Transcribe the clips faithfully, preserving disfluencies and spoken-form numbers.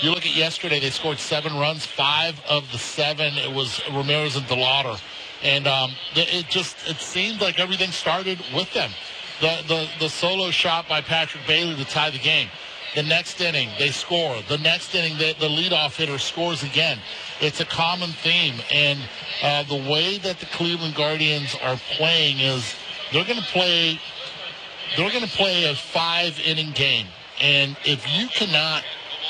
You look at yesterday, they scored seven runs. Five of the seven, it was Ramirez and DeLauder. And um, it just it seemed like everything started with them. The, the, the solo shot by Patrick Bailey to tie the game. The next inning, they score. The next inning, the, the leadoff hitter scores again. It's a common theme. And uh, the way that the Cleveland Guardians are playing is they're going to play they're going to play a five-inning game. And if you cannot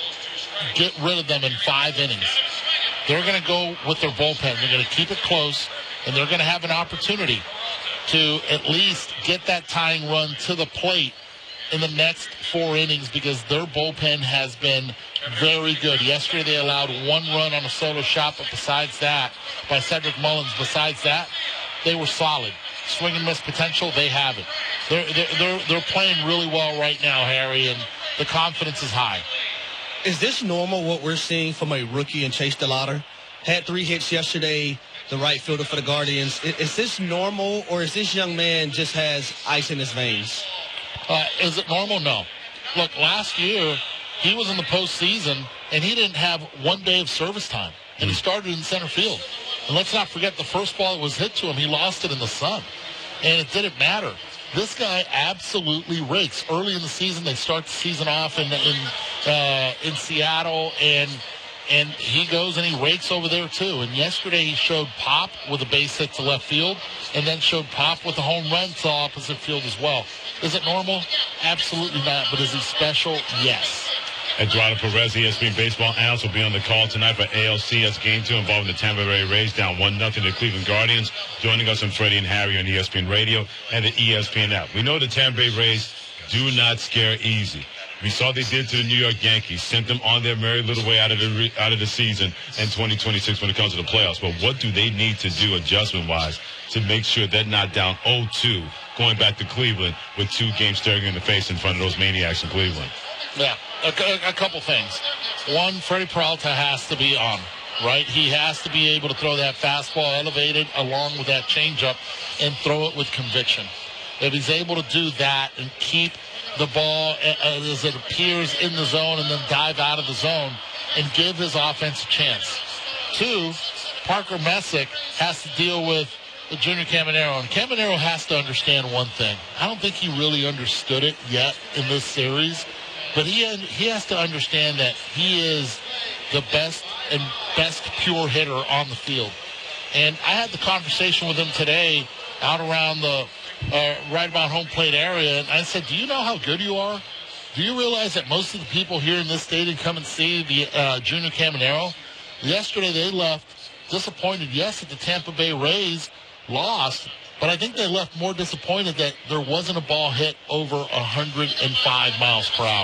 get rid of them in five innings, they're going to go with their bullpen. They're going to keep it close, and they're going to have an opportunity to at least get that tying run to the plate in the next four innings because their bullpen has been very good. Yesterday they allowed one run on a solo shot, but besides that, by Cedric Mullins, besides that, they were solid. Swing and miss potential, they have it. They're, they're, they're, they're playing really well right now, Harry, and the confidence is high. Is this normal, what we're seeing from a rookie in Chase DeLauder? Had three hits yesterday, the right fielder for the Guardians. Is this normal, or is this young man just has ice in his veins? Uh, is it normal? No. Look, last year, he was in the postseason, and he didn't have one day of service time, and he started in center field. And let's not forget the first ball that was hit to him, he lost it in the sun, and it didn't matter. This guy absolutely rakes. Early in the season, they start the season off in in, uh, in Seattle, and and he goes and he rakes over there too. And yesterday he showed pop with a base hit to left field, and then showed pop with a home run to opposite field as well. Is it normal? Absolutely not. But is he special? Yes. Eduardo Perez, E S P N baseball analyst, will be on the call tonight for A L C S Game two involving the Tampa Bay Rays down one nothing to the Cleveland Guardians. Joining us on Freddie and Harry on E S P N Radio and the E S P N app. We know the Tampa Bay Rays do not scare easy. We saw what they did to the New York Yankees, sent them on their merry little way out of the re- out of the season in twenty twenty-six when it comes to the playoffs. But what do they need to do adjustment-wise to make sure they're not down oh two going back to Cleveland with two games staring in the face in front of those maniacs in Cleveland? Yeah, a, a, a couple things. One, Freddie Peralta has to be on, right? He has to be able to throw that fastball elevated along with that changeup and throw it with conviction. If he's able to do that and keep the ball as it appears in the zone and then dive out of the zone and give his offense a chance. Two, Parker Messick has to deal with Junior Caminero. And Caminero has to understand one thing. I don't think he really understood it yet in this series, but he had, he has to understand that he is the best and best pure hitter on the field. And I had the conversation with him today out around the Uh, right about home plate area, and I said, do you know how good you are? Do you realize that most of the people here in this stadium come and see the uh, Junior Caminero? Yesterday they left disappointed, yes, that the Tampa Bay Rays lost, but I think they left more disappointed that there wasn't a ball hit over one hundred five miles per hour.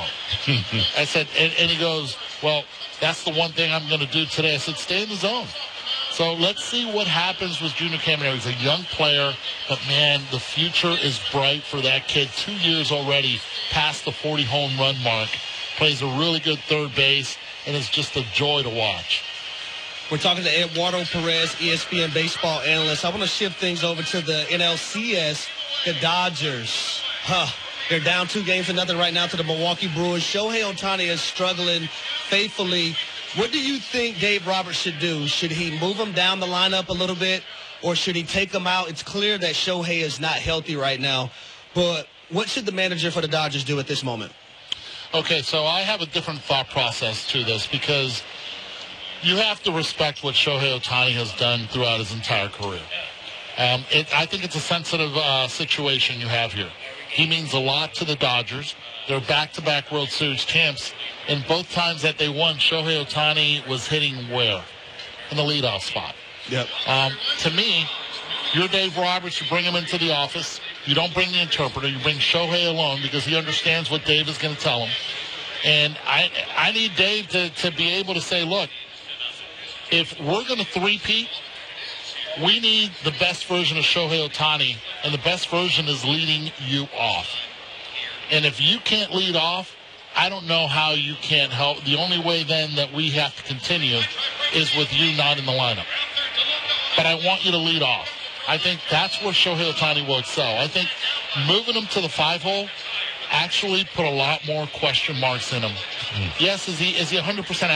I said, and, and he goes, well, that's the one thing I'm going to do today. I said, stay in the zone. So let's see what happens with Junior Caminero. He's a young player, but, man, the future is bright for that kid. Two years already past the forty home run mark. Plays a really good third base, and it's just a joy to watch. We're talking to Eduardo Perez, E S P N baseball analyst. I want to shift things over to the N L C S. The Dodgers, huh, they're down two games to nothing right now to the Milwaukee Brewers. Shohei Ohtani is struggling faithfully. What do you think Dave Roberts should do? Should he move him down the lineup a little bit, or should he take him out? It's clear that Shohei is not healthy right now, but what should the manager for the Dodgers do at this moment? Okay, so I have a different thought process to this because you have to respect what Shohei Ohtani has done throughout his entire career. Um, it, I think it's a sensitive uh, situation you have here. He means a lot to the Dodgers. They're back-to-back World Series champs, and both times that they won, Shohei Ohtani was hitting where? In the leadoff spot. Yep. Um, to me, you're Dave Roberts. You bring him into the office. You don't bring the interpreter. You bring Shohei alone because he understands what Dave is going to tell him. And I I need Dave to, to be able to say, look, if we're going to three-peat, we need the best version of Shohei Ohtani, and the best version is leading you off. And if you can't lead off, I don't know how you can't help. The only way then that we have to continue is with you not in the lineup. But I want you to lead off. I think that's where Shohei Ohtani will excel. I think moving him to the five-hole actually put a lot more question marks in him. Mm. Yes, is he is he one hundred percent